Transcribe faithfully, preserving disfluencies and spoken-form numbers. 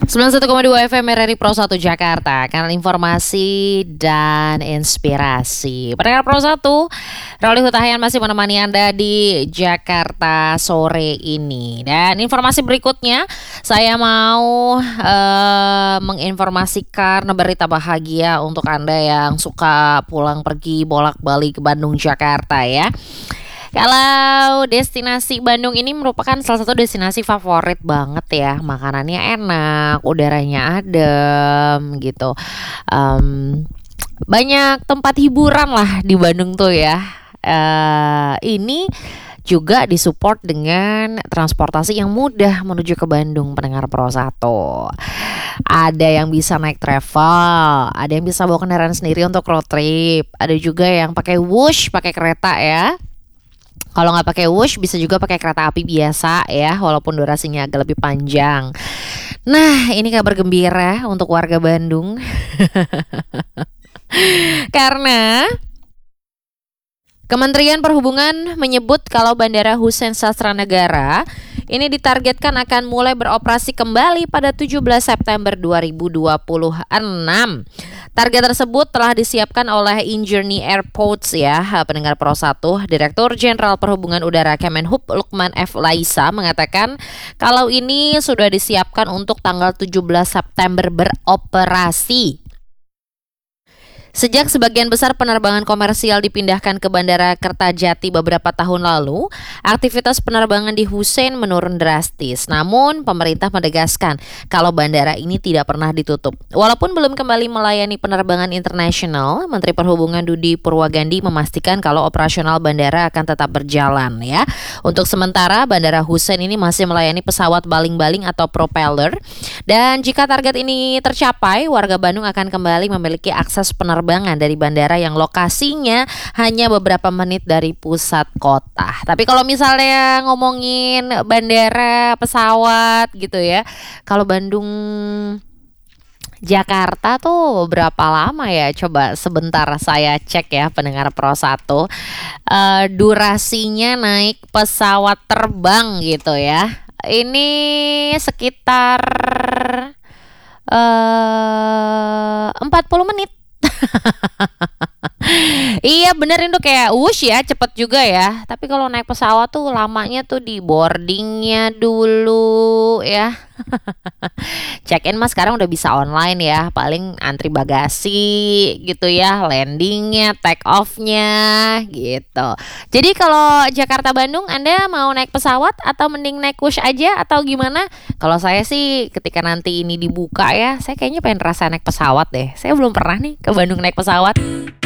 sembilan puluh satu koma dua F M R R I Pro satu Jakarta, kanal informasi dan inspirasi. Pendengar Pro satu, Rolly Hutahian masih menemani Anda di Jakarta sore ini. Dan informasi berikutnya, saya mau uh, menginformasikan berita bahagia untuk Anda yang suka pulang pergi bolak-balik ke Bandung Jakarta ya. Kalau destinasi Bandung ini merupakan salah satu destinasi favorit banget ya. Makanannya enak, udaranya adem gitu. um, Banyak tempat hiburan lah di Bandung tuh ya. uh, Ini juga disupport dengan transportasi yang mudah menuju ke Bandung, pendengar Pro satu. Ada yang bisa naik travel, ada yang bisa bawa kendaraan sendiri untuk road trip, ada juga yang pakai wush, pakai kereta ya. Kalau nggak pakai wush bisa juga pakai kereta api biasa ya, walaupun durasinya agak lebih panjang. Nah, ini kabar gembira untuk warga Bandung. Karena Kementerian Perhubungan menyebut kalau Bandara Husein Sastranegara ini ditargetkan akan mulai beroperasi kembali pada tujuh belas September dua ribu dua puluh enam. Target tersebut telah disiapkan oleh Injourney Airports ya, pendengar Pro satu. Direktur Jenderal Perhubungan Udara Kemenhub Lukman F. Laisa mengatakan kalau ini sudah disiapkan untuk tanggal tujuh belas September beroperasi. Sejak sebagian besar penerbangan komersial dipindahkan ke Bandara Kertajati beberapa tahun lalu, aktivitas penerbangan di Husein menurun drastis. Namun, pemerintah menegaskan kalau bandara ini tidak pernah ditutup. Walaupun belum kembali melayani penerbangan internasional, Menteri Perhubungan Dudi Purwagandi memastikan kalau operasional bandara akan tetap berjalan ya. Untuk sementara, Bandara Husein ini masih melayani pesawat baling-baling atau propeller. Dan jika target ini tercapai, warga Bandung akan kembali memiliki akses penerbangan dari bandara yang lokasinya hanya beberapa menit dari pusat kota. Tapi kalau misalnya ngomongin bandara, pesawat gitu ya, kalau Bandung Jakarta tuh berapa lama ya? Coba sebentar saya cek ya, pendengar Pro satu. Uh, durasinya naik pesawat terbang gitu ya. Ini sekitar uh, empat puluh menit. Iya bener itu kayak wush ya, cepet juga ya. Tapi kalau naik pesawat tuh lamanya tuh di boardingnya dulu ya. Check-in mas sekarang udah bisa online ya. Paling antri bagasi gitu ya, landingnya, take off-nya gitu. Jadi kalau Jakarta Bandung Anda mau naik pesawat atau mending naik wush aja atau gimana? Kalau saya sih ketika nanti ini dibuka ya, saya kayaknya pengen rasa naik pesawat deh. Saya belum pernah nih ke Bandung naik pesawat.